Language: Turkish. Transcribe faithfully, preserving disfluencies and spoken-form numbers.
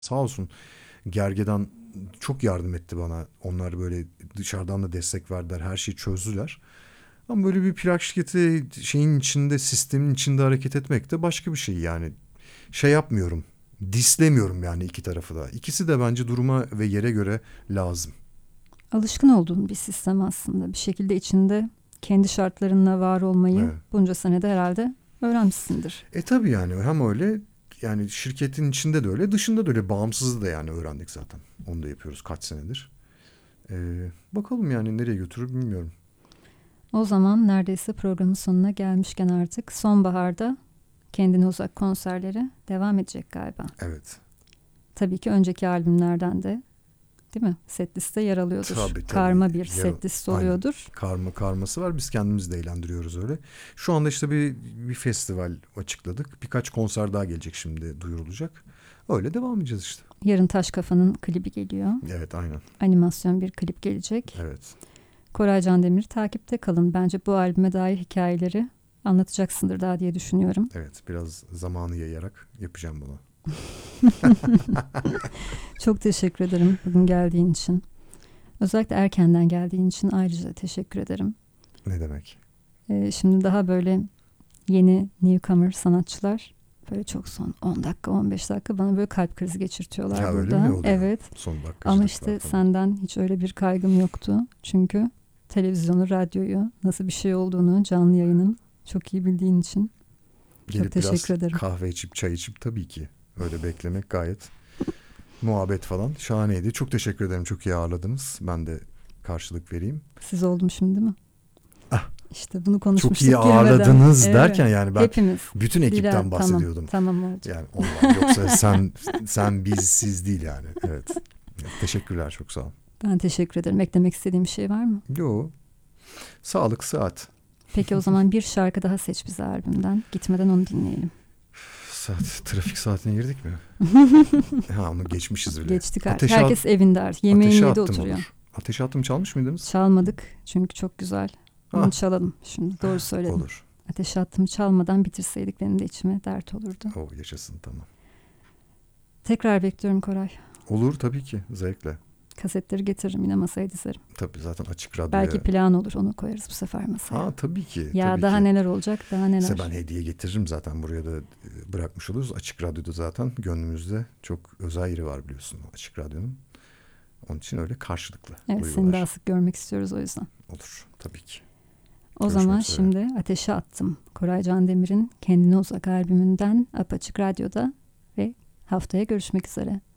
Sağ olsun Gergedan çok yardım etti bana. Onlar böyle dışarıdan da destek verdiler. Her şeyi çözdüler. Ama böyle bir plak şirketi şeyin içinde, sistemin içinde hareket etmek de başka bir şey yani. Şey yapmıyorum. Dislemiyorum yani iki tarafı da. İkisi de bence duruma ve yere göre lazım. Alışkın olduğun bir sistem aslında. Bir şekilde içinde kendi şartlarınla var olmayı Evet. bunca senede herhalde öğrenmişsindir. E tabii yani hem öyle yani şirketin içinde de öyle dışında da öyle bağımsızı da yani öğrendik zaten. Onu da yapıyoruz kaç senedir. Ee, bakalım yani nereye götürür bilmiyorum. O zaman neredeyse programın sonuna gelmişken artık sonbaharda kendine uzak konserleri devam edecek galiba. Evet. Tabii ki önceki albümlerden de değil mi? Setliste yer alıyordur. Tabii, tabii. Karma bir Yer- setlist Aynen. oluyordur. Karma karması var. Biz kendimiz de eğlendiriyoruz öyle. Şu anda işte bir bir festival açıkladık. Birkaç konser daha gelecek şimdi duyurulacak. Öyle devam edeceğiz işte. Yarın Taş Kafa'nın klibi geliyor. Evet aynen. Animasyon bir klip gelecek. Evet. Koray Candemir takipte kalın. Bence bu albüme dair hikayeleri anlatacaksındır daha diye düşünüyorum. Evet biraz zamanı yayarak yapacağım bunu. Çok teşekkür ederim bugün geldiğin için. Özellikle erkenden geldiğin için ayrıca teşekkür ederim. Ne demek? Ee, şimdi daha böyle yeni newcomer sanatçılar böyle çok son on dakika on beş dakika bana böyle kalp krizi geçirtiyorlar Ya öyle burada. mi oluyor? Evet. Son dakika. Ama işte senden hiç öyle bir kaygım yoktu. Çünkü televizyonu, radyoyu, nasıl bir şey olduğunu, canlı yayının çok iyi bildiğin için Gelip çok teşekkür biraz ederim. kahve içip çay içip tabii ki öyle beklemek gayet muhabbet falan şahaneydi. Çok teşekkür ederim. Çok iyi ağırladınız. Ben de karşılık vereyim. Siz oldum şimdi değil mi? Ah, İşte bunu konuşmuştuk çok iyi girmeden. ağırladınız Evet. derken yani ben Hepimiz. bütün ekipten Birer, bahsediyordum. Tamam, tamam oldu. Yani ondan yoksa sen sen biz siz değil yani. Evet. Teşekkürler çok sağ ol. Ben teşekkür ederim. Eklemek istediğim bir şey var mı? Yo. Sağlık saat. Peki o zaman bir şarkı daha seç bize albümden. Gitmeden onu dinleyelim. Saat trafik saatine girdik mi? Ha onu geçmişiz bile. Geçtik artık. Ateşe Herkes evinde artık. Yemeğini Ateşe yedi attım oturuyor. olur. Ateşe attım çalmış mıydınız? Çalmadık çünkü çok güzel. Onu Ha. çalalım şimdi. Doğru söyledim. Olur. Ateşe attım çalmadan bitirseydik benim de içime dert olurdu. O yaşasın tamam. Tekrar bekliyorum Koray. Olur tabii ki zevkle. Kasetleri getiririm yine masaya dizerim. Tabii zaten açık radyoya. Belki plan olur onu koyarız bu sefer masaya. Ha tabii ki. Ya tabii daha ki. neler olacak daha neler. Size ben hediye getiririm zaten buraya da e, bırakmış oluruz. Açık Radyo'da zaten gönlümüzde çok özel yeri var biliyorsun Açık Radyo'nun. Onun için öyle karşılıklı Evet duygular. seni daha sık görmek istiyoruz o yüzden. Olur tabii ki. O Görüşmek zaman üzere. şimdi Ateşe Attım. Koray Candemir'in Kendine Uzak albümünden Apaçık Radyo'da ve haftaya görüşmek üzere.